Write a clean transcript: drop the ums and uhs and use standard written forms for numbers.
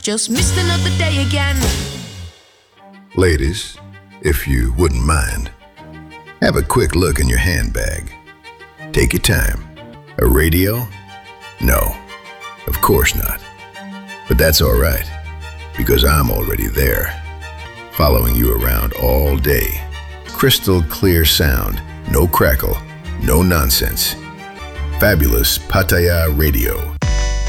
just missed another day again. Ladies, if you wouldn't mind, have a quick look in your handbag. Take your time. A radio? No, of course not. But that's all right, because I'm already there, following you around all day. Crystal clear sound, no crackle, no nonsense. Fabulous Pattaya Radio.